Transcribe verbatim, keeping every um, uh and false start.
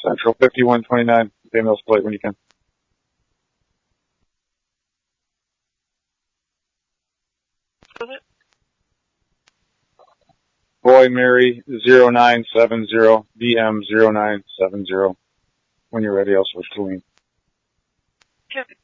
Central fifty-one twenty-nine. Daniel's plate when you can. Boy Mary zero nine seven zero B M zero nine seven zero. When you're ready, I'll switch to lean. Okay.